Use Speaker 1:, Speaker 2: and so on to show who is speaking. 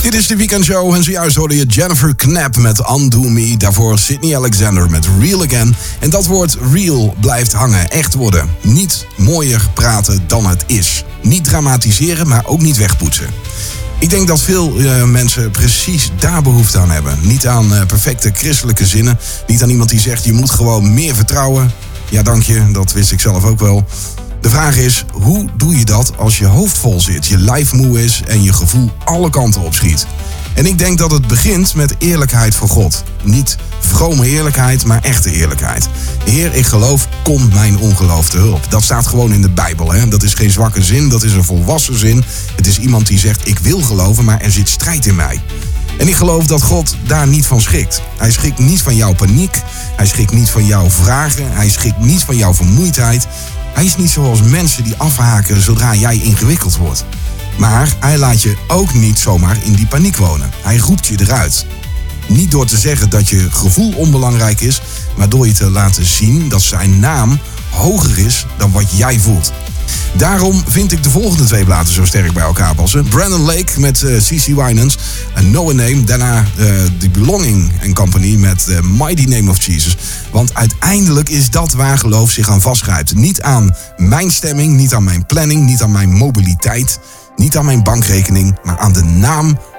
Speaker 1: Dit is de weekendshow en zojuist hoorde je Jennifer Knapp met Undo Me. Daarvoor Sydney Alexander met Real Again. En dat woord real blijft hangen, echt worden. Niet mooier praten dan het is. Niet dramatiseren, maar ook niet wegpoetsen. Ik denk dat veel mensen precies daar behoefte aan hebben. Niet aan perfecte christelijke zinnen. Niet aan iemand die zegt je moet gewoon meer vertrouwen. Ja, dank je, dat wist ik zelf ook wel. De vraag is, hoe doe je dat als je hoofd vol zit, je lijf moe is en je gevoel alle kanten op schiet? En ik denk dat het begint met eerlijkheid voor God. Niet vrome eerlijkheid, maar echte eerlijkheid. Heer, ik geloof, kom mijn ongeloof te hulp. Dat staat gewoon in de Bijbel. Hè? Dat is geen zwakke zin, dat is een volwassen zin. Het is iemand die zegt, ik wil geloven, maar er zit strijd in mij. En ik geloof dat God daar niet van schikt. Hij schikt niet van jouw paniek. Hij schikt niet van jouw vragen. Hij schikt niet van jouw vermoeidheid. Hij is niet zoals mensen die afhaken zodra jij ingewikkeld wordt. Maar hij laat je ook niet zomaar in die paniek wonen. Hij roept je eruit. Niet door te zeggen dat je gevoel onbelangrijk is, maar door je te laten zien dat zijn naam hoger is dan wat jij voelt. Daarom vind ik de volgende twee platen zo sterk bij elkaar passen. Brandon Lake met CeCe Winans en No Name. Daarna The Belonging Company met Mighty Name of Jesus. Want uiteindelijk is dat waar geloof zich aan vastgrijpt. Niet aan mijn stemming, niet aan mijn planning, niet aan mijn mobiliteit, niet aan mijn bankrekening, maar aan de naam